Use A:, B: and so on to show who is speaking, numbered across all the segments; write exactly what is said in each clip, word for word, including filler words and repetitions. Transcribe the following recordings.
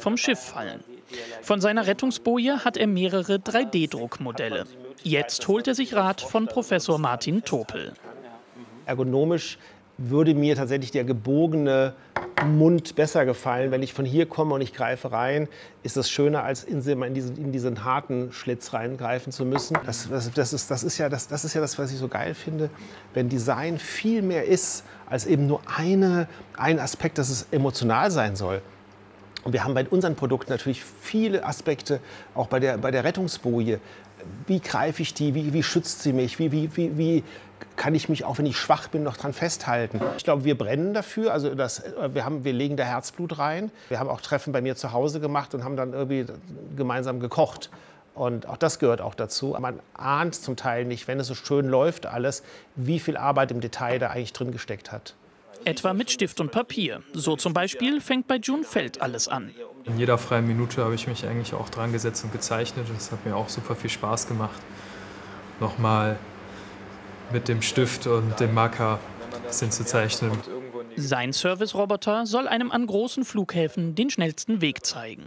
A: vom Schiff fallen. Von seiner Rettungsboje hat er mehrere drei D Druckmodelle. Jetzt holt er sich Rat von Professor Martin Topel.
B: Ergonomisch würde mir tatsächlich der gebogene Mund besser gefallen. Wenn ich von hier komme und ich greife rein, ist das schöner, als in diesen, in diesen harten Schlitz reingreifen zu müssen. Das, das, das, ist, das, ist ja das, das ist ja das, was ich so geil finde, wenn Design viel mehr ist als eben nur eine, ein Aspekt, dass es emotional sein soll. Und wir haben bei unseren Produkten natürlich viele Aspekte, auch bei der, bei der Rettungsboje. Wie greife ich die? Wie, wie schützt sie mich? Wie, wie, wie, wie kann ich mich, auch wenn ich schwach bin, noch dran festhalten? Ich glaube, wir brennen dafür. Also das, wir, haben, wir legen da Herzblut rein. Wir haben auch Treffen bei mir zu Hause gemacht und haben dann irgendwie gemeinsam gekocht. Und auch das gehört auch dazu. Man ahnt zum Teil nicht, wenn es so schön läuft alles, wie viel Arbeit im Detail da eigentlich drin gesteckt hat.
A: Etwa mit Stift und Papier. So zum Beispiel fängt bei June Feld alles an.
C: In jeder freien Minute habe ich mich eigentlich auch dran gesetzt und gezeichnet. Das hat mir auch super viel Spaß gemacht. Nochmal mit dem Stift und dem Marker ein bisschen zu zeichnen.
A: Sein Service-Roboter soll einem an großen Flughäfen den schnellsten Weg zeigen.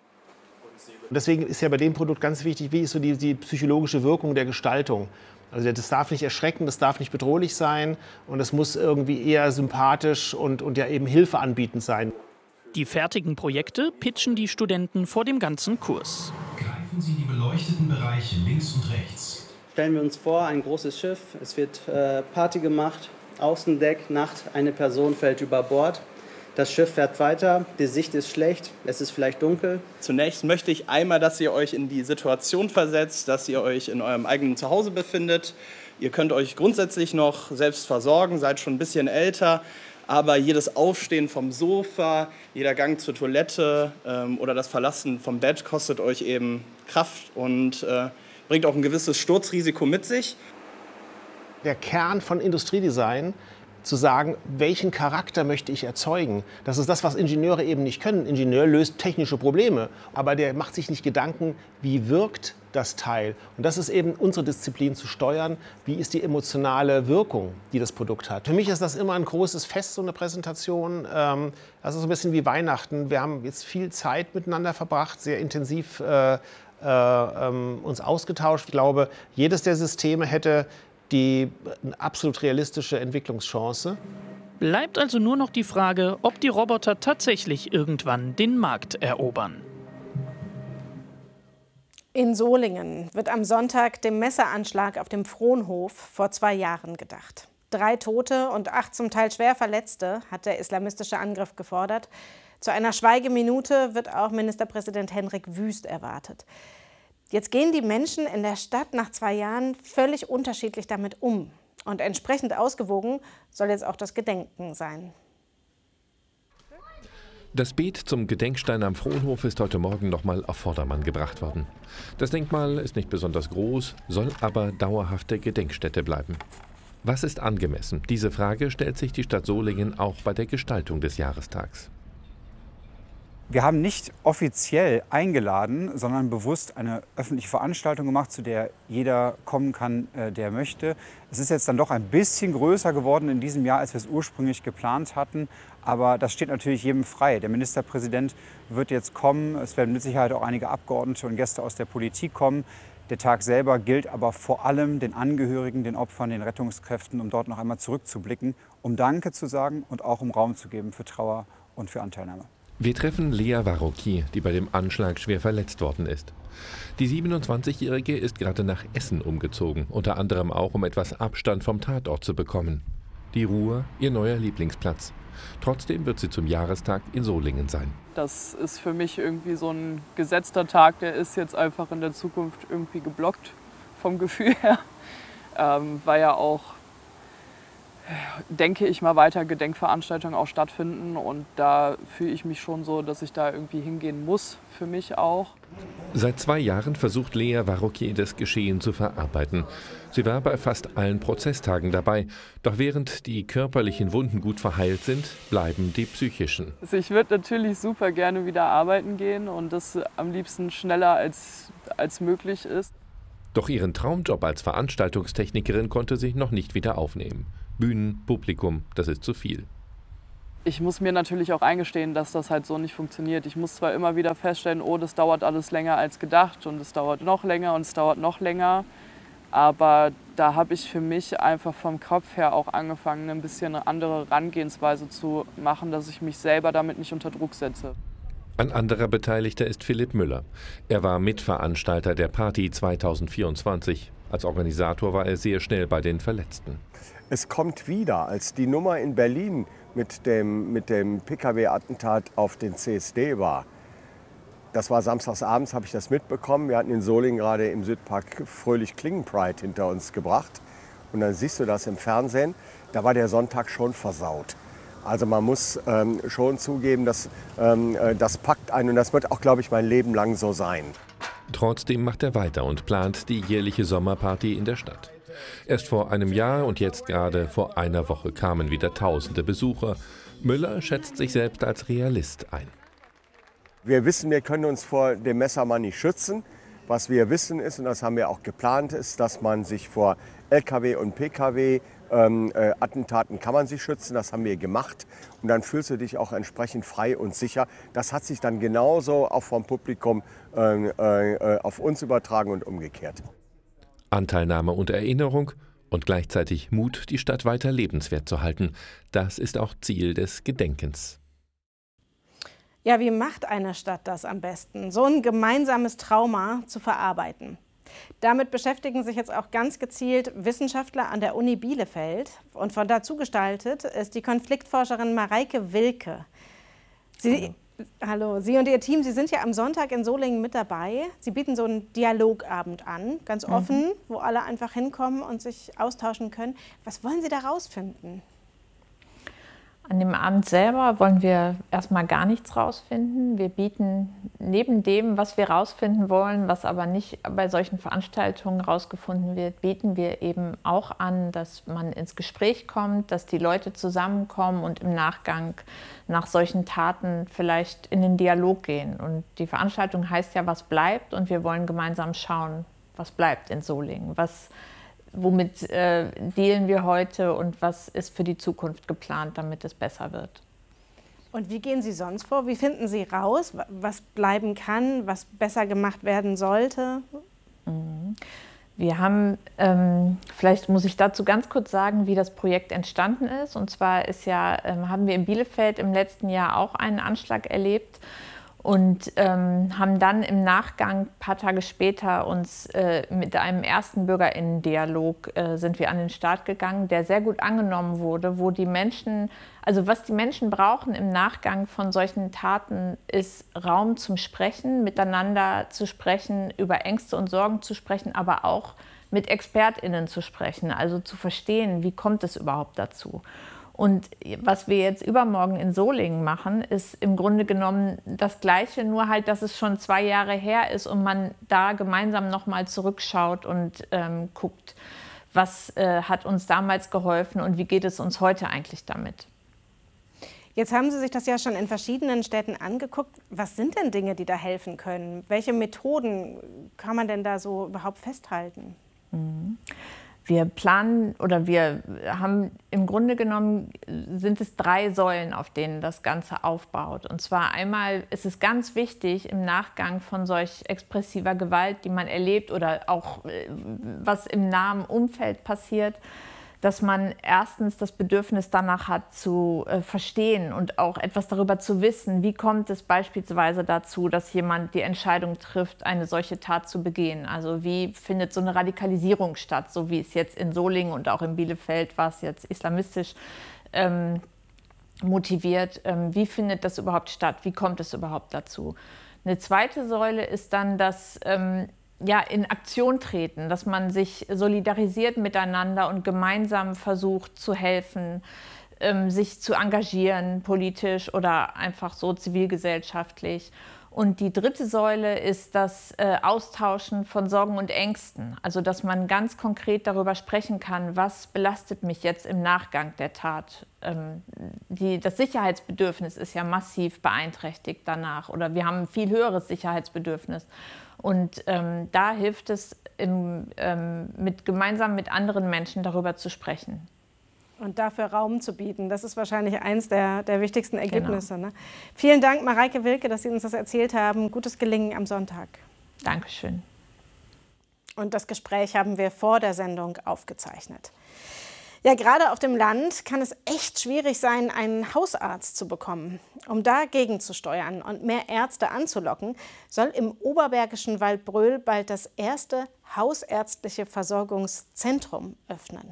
B: Deswegen ist ja bei dem Produkt ganz wichtig, wie ist so die, die psychologische Wirkung der Gestaltung. Also das darf nicht erschrecken, das darf nicht bedrohlich sein und es muss irgendwie eher sympathisch und, und ja eben Hilfe anbietend sein.
A: Die fertigen Projekte pitchen die Studenten vor dem ganzen Kurs.
D: Greifen Sie die beleuchteten Bereiche links und rechts.
E: Stellen wir uns vor, ein großes Schiff, es wird äh, Party gemacht, Außendeck, Nacht, eine Person fällt über Bord. Das Schiff fährt weiter, die Sicht ist schlecht, es ist vielleicht dunkel.
F: Zunächst möchte ich einmal, dass ihr euch in die Situation versetzt, dass ihr euch in eurem eigenen Zuhause befindet. Ihr könnt euch grundsätzlich noch selbst versorgen, seid schon ein bisschen älter, aber jedes Aufstehen vom Sofa, jeder Gang zur Toilette ähm, oder das Verlassen vom Bett kostet euch eben Kraft und äh, bringt auch ein gewisses Sturzrisiko mit sich.
B: Der Kern von Industriedesign, zu sagen, welchen Charakter möchte ich erzeugen. Das ist das, was Ingenieure eben nicht können. Ein Ingenieur löst technische Probleme, aber der macht sich nicht Gedanken, wie wirkt das Teil. Und das ist eben unsere Disziplin, zu steuern, wie ist die emotionale Wirkung, die das Produkt hat. Für mich ist das immer ein großes Fest, so eine Präsentation. Das ist so ein bisschen wie Weihnachten. Wir haben jetzt viel Zeit miteinander verbracht, sehr intensiv äh, äh, uns ausgetauscht. Ich glaube, jedes der Systeme hätte die eine absolut realistische Entwicklungschance.
A: Bleibt also nur noch die Frage, ob die Roboter tatsächlich irgendwann den Markt erobern.
G: In Solingen wird am Sonntag dem Messeranschlag auf dem Fronhof vor zwei Jahren gedacht. Drei Tote und acht zum Teil schwer Verletzte hat der islamistische Angriff gefordert. Zu einer Schweigeminute wird auch Ministerpräsident Hendrik Wüst erwartet. Jetzt gehen die Menschen in der Stadt nach zwei Jahren völlig unterschiedlich damit um. Und entsprechend ausgewogen soll jetzt auch das Gedenken sein.
H: Das Beet zum Gedenkstein am Fronhof ist heute Morgen noch mal auf Vordermann gebracht worden. Das Denkmal ist nicht besonders groß, soll aber dauerhafte Gedenkstätte bleiben. Was ist angemessen? Diese Frage stellt sich die Stadt Solingen auch bei der Gestaltung des Jahrestags.
I: Wir haben nicht offiziell eingeladen, sondern bewusst eine öffentliche Veranstaltung gemacht, zu der jeder kommen kann, der möchte. Es ist jetzt dann doch ein bisschen größer geworden in diesem Jahr, als wir es ursprünglich geplant hatten. Aber das steht natürlich jedem frei. Der Ministerpräsident wird jetzt kommen. Es werden mit Sicherheit auch einige Abgeordnete und Gäste aus der Politik kommen. Der Tag selber gilt aber vor allem den Angehörigen, den Opfern, den Rettungskräften, um dort noch einmal zurückzublicken, um Danke zu sagen und auch um Raum zu geben für Trauer und für Anteilnahme.
H: Wir treffen Lea Varocki, die bei dem Anschlag schwer verletzt worden ist. Die siebenundzwanzigjährige ist gerade nach Essen umgezogen, unter anderem auch, um etwas Abstand vom Tatort zu bekommen. Die Ruhr, ihr neuer Lieblingsplatz. Trotzdem wird sie zum Jahrestag in Solingen sein.
J: Das ist für mich irgendwie so ein gesetzter Tag, der ist jetzt einfach in der Zukunft irgendwie geblockt vom Gefühl her, ähm, weil ja auch, denke ich mal, weiter Gedenkveranstaltungen auch stattfinden und da fühle ich mich schon so, dass ich da irgendwie hingehen muss, für mich auch.
H: Seit zwei Jahren versucht Lea Varocki, das Geschehen zu verarbeiten. Sie war bei fast allen Prozesstagen dabei, doch während die körperlichen Wunden gut verheilt sind, bleiben die psychischen.
J: Also ich würde natürlich super gerne wieder arbeiten gehen und das am liebsten schneller als, als möglich ist.
H: Doch ihren Traumjob als Veranstaltungstechnikerin konnte sie noch nicht wieder aufnehmen. Bühnen, Publikum, das ist zu viel.
J: ich muss mir natürlich auch eingestehen, dass das halt so nicht funktioniert. Ich muss zwar immer wieder feststellen, oh, das dauert alles länger als gedacht und es dauert noch länger und es dauert noch länger. Aber da habe ich für mich einfach vom Kopf her auch angefangen, ein bisschen eine andere Herangehensweise zu machen, dass ich mich selber damit nicht unter Druck setze.
H: Ein anderer Beteiligter ist Philipp Müller. Er war Mitveranstalter der Party zweitausendvierundzwanzig. Als Organisator war er sehr schnell bei den Verletzten.
K: Es kommt wieder, als die Nummer in Berlin mit dem, mit dem P K W-Attentat auf den C S D war. Das war samstagsabends, habe ich das mitbekommen. Wir hatten in Solingen gerade im Südpark fröhlich Klingen-Pride hinter uns gebracht. Und dann siehst du das im Fernsehen, da war der Sonntag schon versaut. Also man muss ähm, schon zugeben, dass ähm, das packt einen und das wird auch, glaube ich, mein Leben lang so sein.
H: Trotzdem macht er weiter und plant die jährliche Sommerparty in der Stadt. Erst vor einem Jahr und jetzt gerade vor einer Woche kamen wieder tausende Besucher. Müller schätzt sich selbst als Realist ein.
K: Wir wissen, wir können uns vor dem Messermann nicht schützen. Was wir wissen ist, und das haben wir auch geplant, ist, dass man sich vor L K W und P K W ähm, äh, Attentaten kann man sich schützen. Das haben wir gemacht. Und dann fühlst du dich auch entsprechend frei und sicher. Das hat sich dann genauso auch vom Publikum äh, äh, auf uns übertragen und umgekehrt.
H: Anteilnahme und Erinnerung und gleichzeitig Mut, die Stadt weiter lebenswert zu halten. Das ist auch Ziel des Gedenkens.
G: Ja, wie macht eine Stadt das am besten, so ein gemeinsames Trauma zu verarbeiten? Damit beschäftigen sich jetzt auch ganz gezielt Wissenschaftler an der Uni Bielefeld. Und von dazu gestaltet ist die Konfliktforscherin Mareike Wilke. Sie, hallo. Hallo, Sie und Ihr Team, Sie sind ja am Sonntag in Solingen mit dabei. Sie bieten so einen Dialogabend an, ganz offen, mhm. wo alle einfach hinkommen und sich austauschen können. Was wollen Sie da rausfinden?
L: An dem Abend selber wollen wir erstmal gar nichts rausfinden. Wir bieten neben dem, was wir rausfinden wollen, was aber nicht bei solchen Veranstaltungen rausgefunden wird, bieten wir eben auch an, dass man ins Gespräch kommt, dass die Leute zusammenkommen und im Nachgang nach solchen Taten vielleicht in den Dialog gehen. Und die Veranstaltung heißt ja, was bleibt? Und wir wollen gemeinsam schauen, was bleibt in Solingen, was Womit äh, dealen wir heute und was ist für die Zukunft geplant, damit es besser wird?
G: Und wie gehen Sie sonst vor? Wie finden Sie raus, was bleiben kann, was besser gemacht werden sollte?
L: Mhm. Wir haben, ähm, vielleicht muss ich dazu ganz kurz sagen, wie das Projekt entstanden ist. Und zwar ist ja, ähm, haben wir in Bielefeld im letzten Jahr auch einen Anschlag erlebt. Und ähm, haben dann im Nachgang, ein paar Tage später, uns äh, mit einem ersten BürgerInnen-Dialog äh, sind wir an den Start gegangen, der sehr gut angenommen wurde, wo die Menschen, also was die Menschen brauchen im Nachgang von solchen Taten, ist Raum zum Sprechen, miteinander zu sprechen, über Ängste und Sorgen zu sprechen, aber auch mit ExpertInnen zu sprechen, also zu verstehen, wie kommt es überhaupt dazu. Und was wir jetzt übermorgen in Solingen machen, ist im Grunde genommen das Gleiche, nur halt, dass es schon zwei Jahre her ist und man da gemeinsam nochmal zurückschaut und ähm, guckt, was äh, hat uns damals geholfen und wie geht es uns heute eigentlich damit.
G: Jetzt haben Sie sich das ja schon in verschiedenen Städten angeguckt. Was sind denn Dinge, die da helfen können? Welche Methoden kann man denn da so überhaupt festhalten?
L: Mhm. Wir planen oder wir haben im Grunde genommen, sind es drei Säulen, auf denen das Ganze aufbaut. Und zwar einmal ist es ganz wichtig im Nachgang von solch expressiver Gewalt, die man erlebt oder auch was im nahen Umfeld passiert, dass man erstens das Bedürfnis danach hat, zu äh, verstehen und auch etwas darüber zu wissen, wie kommt es beispielsweise dazu, dass jemand die Entscheidung trifft, eine solche Tat zu begehen. Also wie findet so eine Radikalisierung statt, so wie es jetzt in Solingen und auch in Bielefeld war es jetzt islamistisch ähm, motiviert. Ähm, wie findet das überhaupt statt? Wie kommt es überhaupt dazu? Eine zweite Säule ist dann, dass ähm, ja, in Aktion treten, dass man sich solidarisiert miteinander und gemeinsam versucht zu helfen, ähm, sich zu engagieren, politisch oder einfach so zivilgesellschaftlich. Und die dritte Säule ist das äh, Austauschen von Sorgen und Ängsten. Also dass man ganz konkret darüber sprechen kann, was belastet mich jetzt im Nachgang der Tat. Ähm, die, das Sicherheitsbedürfnis ist ja massiv beeinträchtigt danach oder wir haben ein viel höheres Sicherheitsbedürfnis. Und ähm, da hilft es, im, ähm, mit, gemeinsam mit anderen Menschen darüber zu sprechen.
G: Und dafür Raum zu bieten, das ist wahrscheinlich eins der, der wichtigsten Ergebnisse. Genau. Ne? Vielen Dank, Mareike Wilke, dass Sie uns das erzählt haben. Gutes Gelingen am Sonntag.
L: Dankeschön.
G: Und das Gespräch haben wir vor der Sendung aufgezeichnet. Ja, gerade auf dem Land kann es echt schwierig sein, einen Hausarzt zu bekommen. Um dagegen zu steuern und mehr Ärzte anzulocken, soll im oberbergischen Waldbröl bald das erste hausärztliche Versorgungszentrum öffnen.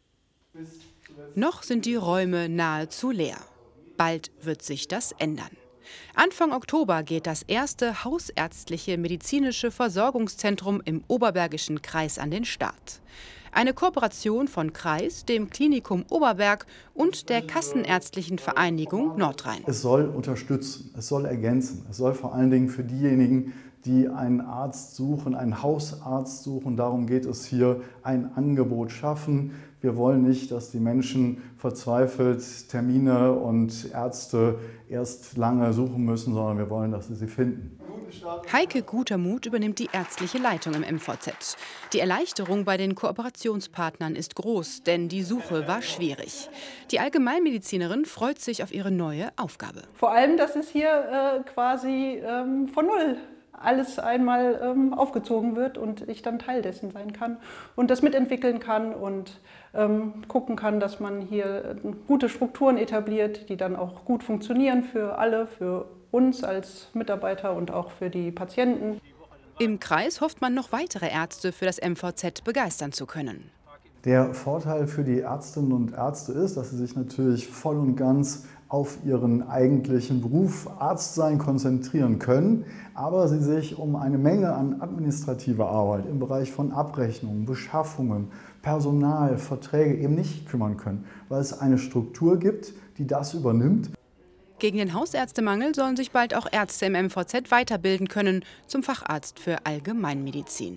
M: Noch sind die Räume nahezu leer. Bald wird sich das ändern. Anfang Oktober geht das erste hausärztliche medizinische Versorgungszentrum im Oberbergischen Kreis an den Start. Eine Kooperation von Kreis, dem Klinikum Oberberg und der Kassenärztlichen Vereinigung Nordrhein.
N: Es soll unterstützen, es soll ergänzen. Es soll vor allen Dingen für diejenigen, die einen Arzt suchen, einen Hausarzt suchen, darum geht es hier, ein Angebot schaffen. Wir wollen nicht, dass die Menschen verzweifelt Termine und Ärzte erst lange suchen müssen, sondern wir wollen, dass sie sie finden.
M: Heike Gutermuth übernimmt die ärztliche Leitung im M V Z. Die Erleichterung bei den Kooperationspartnern ist groß, denn die Suche war schwierig. Die Allgemeinmedizinerin freut sich auf ihre neue Aufgabe.
O: Vor allem, dass es hier äh, quasi ähm, von Null alles einmal ähm, aufgezogen wird und ich dann Teil dessen sein kann und das mitentwickeln kann und ähm, gucken kann, dass man hier gute Strukturen etabliert, die dann auch gut funktionieren für alle, für uns als Mitarbeiter und auch für die Patienten.
M: Im Kreis hofft man, noch weitere Ärzte für das M V Z begeistern zu können.
N: Der Vorteil für die Ärztinnen und Ärzte ist, dass sie sich natürlich voll und ganz auf ihren eigentlichen Beruf Arzt sein konzentrieren können, aber sie sich um eine Menge an administrativer Arbeit im Bereich von Abrechnungen, Beschaffungen, Personal, Verträge eben nicht kümmern können, weil es eine Struktur gibt, die das übernimmt.
M: Gegen den Hausärztemangel sollen sich bald auch Ärzte im M V Z weiterbilden können zum Facharzt für Allgemeinmedizin.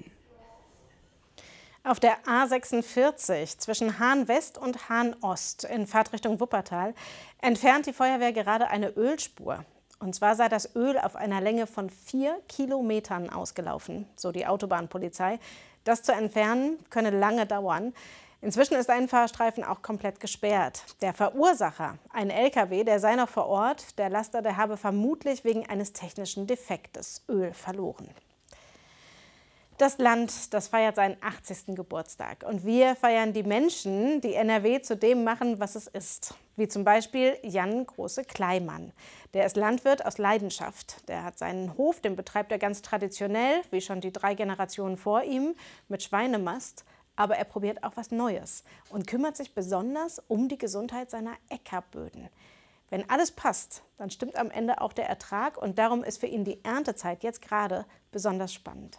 G: Auf der A sechsundvierzig zwischen Hahn-West und Hahn-Ost in Fahrtrichtung Wuppertal entfernt die Feuerwehr gerade eine Ölspur. Und zwar sei das Öl auf einer Länge von vier Kilometern ausgelaufen, so die Autobahnpolizei. Das zu entfernen könne lange dauern. Inzwischen ist ein Fahrstreifen auch komplett gesperrt. Der Verursacher, ein L K W, der sei noch vor Ort. Der Laster, der habe vermutlich wegen eines technischen Defektes Öl verloren. Das Land, das feiert seinen achtzigsten Geburtstag. Und wir feiern die Menschen, die N R W zu dem machen, was es ist. Wie zum Beispiel Jan Große-Kleimann. Der ist Landwirt aus Leidenschaft. Der hat seinen Hof, den betreibt er ganz traditionell, wie schon die drei Generationen vor ihm, mit Schweinemast. Aber er probiert auch was Neues und kümmert sich besonders um die Gesundheit seiner Äckerböden. Wenn alles passt, dann stimmt am Ende auch der Ertrag. Und darum ist für ihn die Erntezeit jetzt gerade besonders spannend.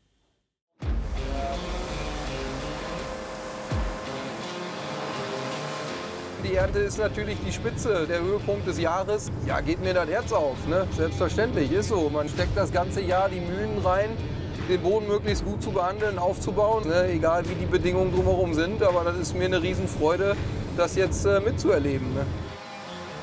P: Die Ernte ist natürlich die Spitze, der Höhepunkt des Jahres. Ja, geht mir das Herz auf, ne? Selbstverständlich, ist so. Man steckt das ganze Jahr die Mühen rein, den Boden möglichst gut zu behandeln, aufzubauen, ne? Egal wie die Bedingungen drumherum sind. Aber das ist mir eine Riesenfreude, das jetzt äh, mitzuerleben. Ne?